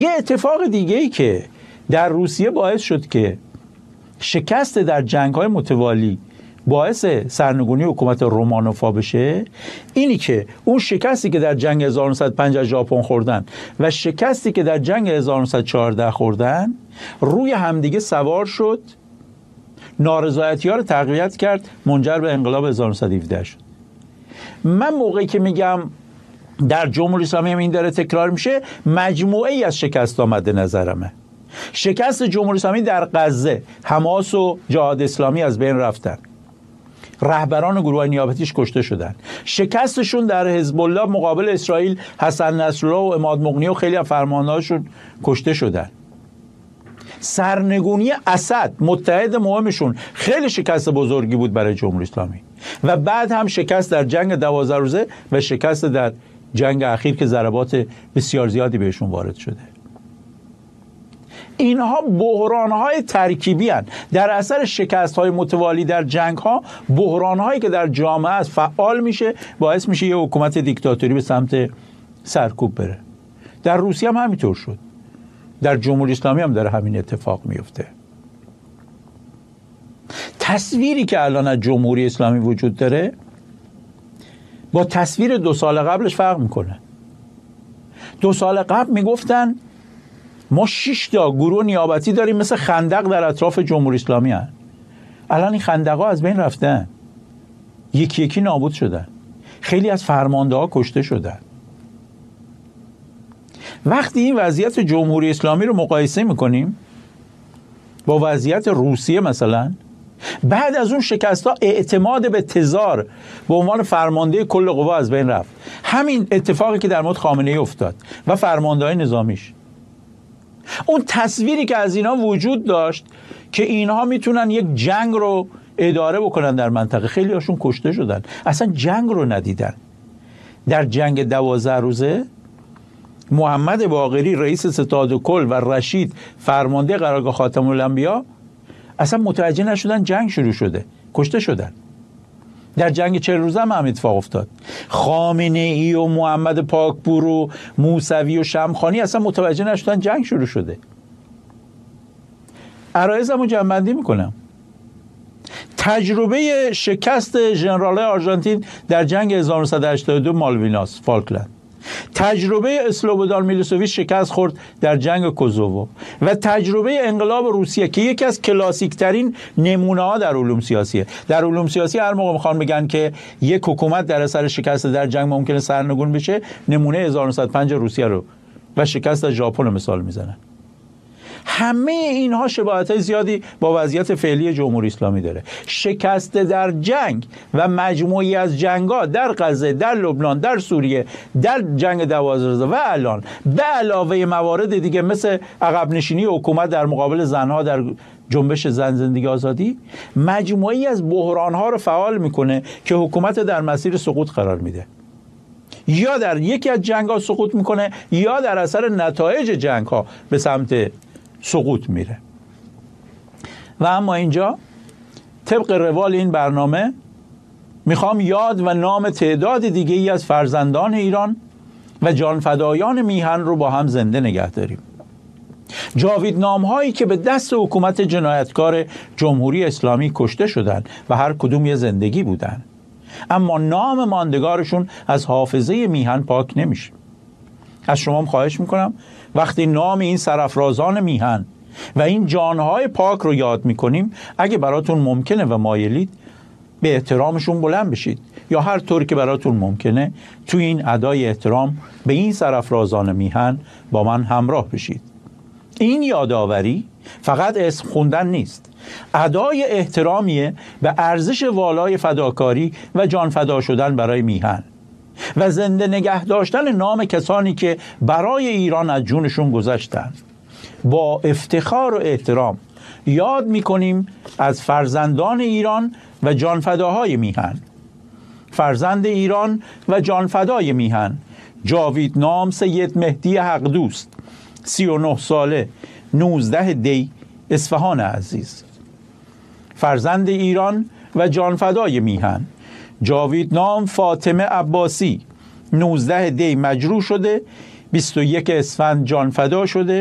یه اتفاق دیگه‌ای که در روسیه باعث شد که شکست در جنگ‌های متوالی باعث سرنگونی حکومت رومانوفا بشه، اینی که اون شکستی که در جنگ 1905 از ژاپن خوردن و شکستی که در جنگ 1914 خوردن روی همدیگه سوار شد، نارضایتی‌ها رو تقویت کرد، منجر به انقلاب 1917 شد. من موقعی که میگم در جمهوری اسلامی هم این داره تکرار میشه، مجموعه‌ای از شکست‌ها مد نظرمه. شکست جمهوری اسلامی در غزه، حماس و جهاد اسلامی از بین رفتن، رهبران گروه نیابتیش کشته شدن. شکستشون در حزب الله مقابل اسرائیل، حسن نصرالله و عماد مغنی و خیلی از فرماندهاشون کشته شدن. سرنگونی اسد متحد مهمشون خیلی شکست بزرگی بود برای جمهوری اسلامی و بعد هم شکست در جنگ 12 روزه و شکست در جنگ اخیر که ضربات بسیار زیادی بهشون وارد شده. اینها بحران‌های ترکیبی هستند. در اثر شکست‌های متوالی در جنگ‌ها، بحران‌هایی که در جامعه است فعال میشه، باعث میشه یه حکومت دیکتاتوری به سمت سرکوب بره. در روسیه هم همینطور شد. در جمهوری اسلامی هم داره همین اتفاق میفته. تصویری که الان از جمهوری اسلامی وجود داره با تصویر 2 سال قبلش فرق میکنه. 2 سال قبل میگفتن ما 6 تا گروه نیابتی داریم مثل خندق در اطراف جمهوری اسلامی هست. الان این خندق‌ها از بین رفتن، یکی یکی نابود شدن، خیلی از فرمانده‌ها کشته شدن. وقتی این وضعیت جمهوری اسلامی رو مقایسه میکنیم با وضعیت روسیه مثلا، بعد از اون شکست‌ها اعتماد به تزار به عنوان فرمانده کل قوا از بین رفت. همین اتفاقی که در مورد خامنه‌ای افتاد و فرمانده‌های نظامیش. اون تصویری که از اینا وجود داشت که اینها میتونن یک جنگ رو اداره بکنن در منطقه، خیلی هاشون کشته شدن، اصلا جنگ رو ندیدن. در جنگ 12 روزه محمد باقری رئیس ستاد کل و رشید فرمانده قرارگاه خاتم الانبیا اصلا متوجه نشدن جنگ شروع شده، کشته شدن. در جنگ 40 روزه هم اتفاق افتاد. خامنه‌ای و محمد پاکپور و موسوی و شمخانی اصلا متوجه نشدن جنگ شروع شده. عرایزمو جمع‌بندی میکنم. تجربه شکست ژنرال‌های آرژانتین در جنگ 1982 مالویناس، فالکلند. تجربه اسلوبودان میلوسوویچ شکست خورد در جنگ کوزوو و تجربه انقلاب روسیه که یکی از کلاسیک ترین نمونه ها در علوم سیاسیه. در علوم سیاسی هر موقع میخوان بگن که یک حکومت در اثر شکست در جنگ ممکنه سرنگون بشه، نمونه 1905 روسیه رو و شکست از ژاپن رو مثال میزنن. همه اینها شباهت‌های زیادی با وضعیت فعلی جمهوری اسلامی داره. شکست در جنگ و مجموعی از جنگ‌ها در غزه، در لبنان، در سوریه، در جنگ 12 روزه و الان به علاوه موارد دیگه مثل عقب نشینی حکومت در مقابل زنها در جنبش زن زندگی آزادی، مجموعی از بحران‌ها رو فعال میکنه که حکومت در مسیر سقوط قرار میده. یا در یکی از جنگ‌ها سقوط میکنه یا در اثر نتایج جنگ‌ها به سمت سقوط میره. و اما اینجا طبق روال این برنامه میخوام یاد و نام تعداد دیگه ای از فرزندان ایران و جانفدایان میهن رو با هم زنده نگه داریم. جاویدنام هایی که به دست حکومت جنایتکار جمهوری اسلامی کشته شدند و هر کدوم یه زندگی بودن، اما نام ماندگارشون از حافظه میهن پاک نمیشه. از شما خواهش میکنم وقتی نام این سرافرازان میهن و این جانهای پاک رو یاد میکنیم، اگه براتون ممکنه و مایلید به احترامشون بلند بشید یا هر طور که براتون ممکنه تو این ادای احترام به این سرافرازان میهن با من همراه بشید. این یادآوری فقط اسم خوندن نیست، ادای احترامیه به ارزش والای فداکاری و جان فدا شدن برای میهن و زنده نگه داشتن نام کسانی که برای ایران از جونشون گذشتن. با افتخار و احترام یاد میکنیم از فرزندان ایران و جانفداهای میهن. فرزند ایران و جانفدای میهن جاویدنام سید مهدی حق دوست، 39 ساله، 19 دی، اصفهان عزیز. فرزند ایران و جانفدای میهن جاویدنام فاطمه عباسی، 19 دی، مجروح شده، 21 اسفند جان فدا شده